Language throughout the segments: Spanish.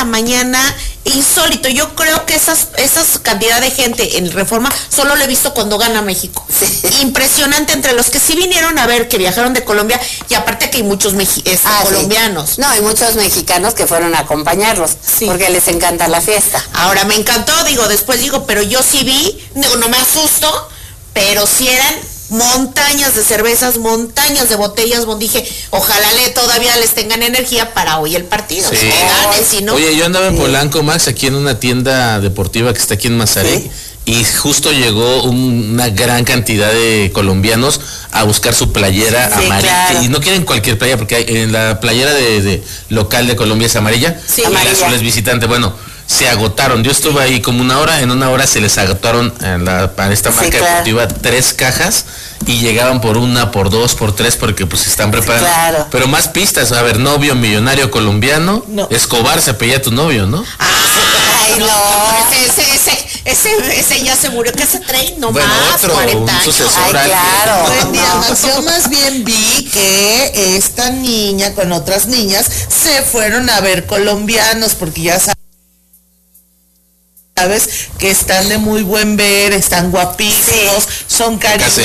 la mañana, insólito. Yo creo que esas cantidad de gente en Reforma solo lo he visto cuando gana México. Sí. Impresionante, entre los que sí vinieron a ver, que viajaron de Colombia, y aparte que hay muchos colombianos. Sí. No, hay muchos mexicanos que fueron a acompañarlos, sí, porque les encanta la fiesta. Ahora, me encantó, pero yo sí vi, no me asusto, pero sí eran montañas de cervezas, montañas de botellas, dije, ojalá todavía les tengan energía para hoy el partido. Sí. Si no. Oye, yo andaba en Polanco, Max, aquí en una tienda deportiva que está aquí en Mazarik, ¿sí? Y justo llegó una gran cantidad de colombianos a buscar su playera amarilla. Claro. Y no quieren cualquier playa, porque en la playera de local de Colombia es amarilla, sí, y la azul es visitante. Bueno, se agotaron. Yo estuve ahí como una hora, en una hora se les agotaron a esta marca deportiva 3 cajas y llegaban por 1, por 2, por 3 porque pues se están preparando. Claro. Pero más pistas, a ver, novio millonario colombiano, no. Escobar se apellía tu novio, ¿no? Ay, no. Ese ya se murió, que se trae nomás, otro, 40 años. Ay, claro. Buen día, Max. Yo más bien vi que esta niña con otras niñas se fueron a ver colombianos, porque ya sabes que están de muy buen ver, están guapísimos, sí, son cariñosos.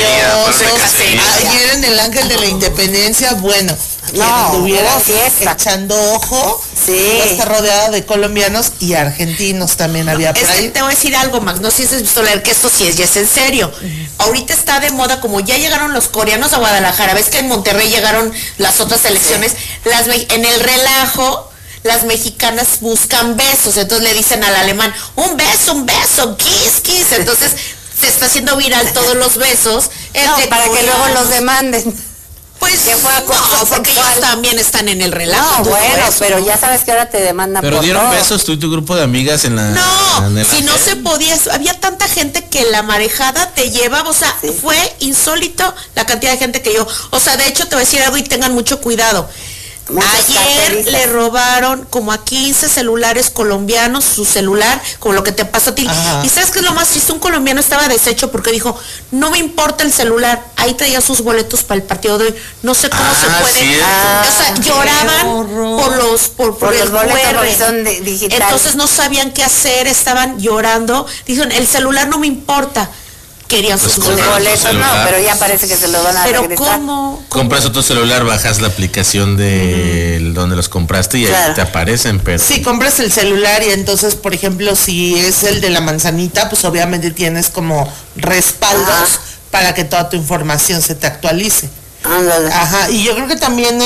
Ayer en el Ángel de la Independencia, bueno, estuviera echando ojo, sí, está rodeada de colombianos y argentinos también había por ahí. Te voy a decir algo, Max, no sé si has visto leer que esto sí es, ya es en serio. Ahorita está de moda, como ya llegaron los coreanos a Guadalajara, ves que en Monterrey llegaron las otras selecciones, sí, en el relajo, las mexicanas buscan besos, entonces le dicen al alemán, un beso, kiss, entonces se está haciendo viral todos los besos. Para que luego los demanden. Pues que fue porque ellos también están en el relajo. No, bueno, pero ya sabes que ahora te demandan. Pero dieron besos tú y tu grupo de amigas en la... No, si no se podía, había tanta gente que la marejada te llevaba, o sea, sí, fue insólito la cantidad de gente que yo, o sea, de hecho te voy a decir algo y tengan mucho cuidado. Ayer le robaron como a 15 celulares colombianos, su celular, como lo que te pasó a ti. Ajá. Y ¿sabes qué es lo más triste? Un colombiano estaba deshecho porque dijo, no me importa el celular, ahí traía sus boletos para el partido de hoy. No sé cómo se puede. O sea, lloraban por el boletos son digitales. Entonces no sabían qué hacer, estaban llorando. Dijeron, el celular no me importa. Querían sus boletos, no, pero ya parece que se lo van a regresar. ¿Cómo? Compras otro celular, bajas la aplicación de donde los compraste y ahí te aparecen, pero... Sí, compras el celular y entonces, por ejemplo, si es el de la manzanita, pues obviamente tienes como respaldos para que toda tu información se te actualice. Ándale. Ajá, y yo creo que también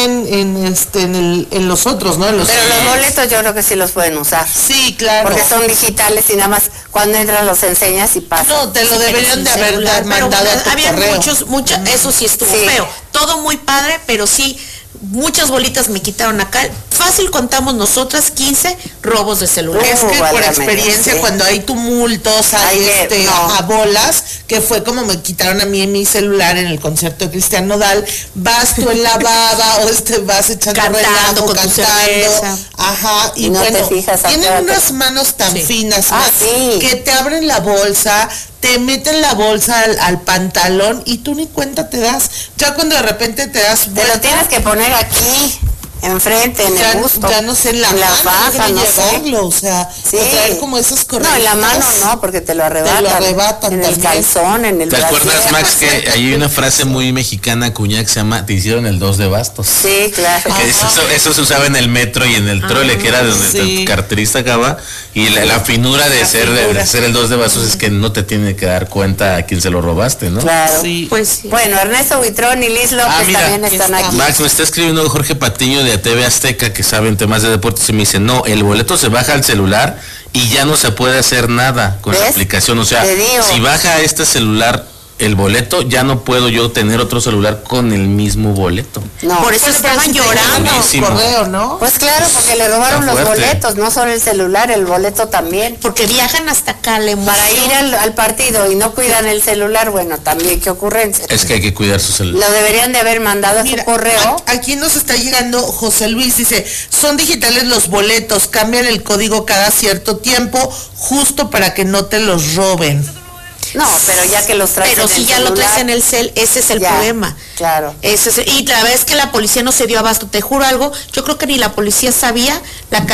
en los otros, ¿no? Pero los boletos yo creo que sí los pueden usar. Sí, claro. Porque son digitales y nada más cuando entras los enseñas y pasas. No, te lo deberían de haber mandado a tu correo. Muchos, eso sí estuvo feo. Todo muy padre, pero sí, muchas bolitas me quitaron acá. Fácil contamos nosotras 15 robos de celular. Es que por experiencia, cuando hay tumultos, hay a bolas, que fue como me quitaron a mí en mi celular en el concierto de Cristian Nodal, vas tú en la baba o vas echando relajo, cantando, ajá, y no bueno, te fijas, tienen unas manos tan finas, que te abren la bolsa, te meten la bolsa al pantalón y tú ni cuenta te das. Ya cuando de repente te das vuelta, te lo tienes que poner aquí enfrente, en el busto. Ya no sé, en la faja, no sé. O sea, traer como esas correas. No, en la mano no, porque te lo arrebatan. En el calzón, en el ¿Te acuerdas, Max, que ahí hay una frase muy mexicana, cuñada, que se llama, te hicieron el 2 de bastos? Sí, claro. Que eso se usaba en el metro y en el trole, que era donde el carterista acaba, y la finura de ser el 2 de bastos es que no te tiene que dar cuenta a quién se lo robaste, ¿no? Claro. Sí. Pues sí. Bueno, Ernesto Buitrón y Liz López también están aquí. Max, me está escribiendo Jorge Patiño de TV Azteca, que saben temas de deportes, y me dice, no, el boleto se baja al celular y ya no se puede hacer nada con la aplicación. O sea, si baja este celular el boleto, ya no puedo yo tener otro celular con el mismo boleto. No, por eso estaban llorando. Correo, ¿no? Pues claro, porque le robaron los boletos, no solo el celular, el boleto también. Porque viajan hasta acá, para ir al partido y no cuidan el celular, bueno, también qué ocurrencia. Es que hay que cuidar su celular. Lo deberían de haber mandado a su correo. Aquí nos está llegando José Luis, dice, son digitales los boletos, cambian el código cada cierto tiempo, justo para que no te los roben. No, pero ya que los traes pero si ya celular, lo traes en el cel, ese es el problema. Claro. Y la vez que la policía no se dio abasto, te juro algo, yo creo que ni la policía sabía la